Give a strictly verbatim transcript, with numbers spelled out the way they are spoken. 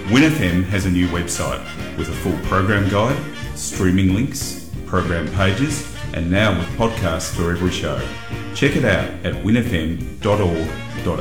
WinFM has a new website with a full program guide, streaming links, program pages, and now with podcasts for every show. Check it out at winfm dot org dot au.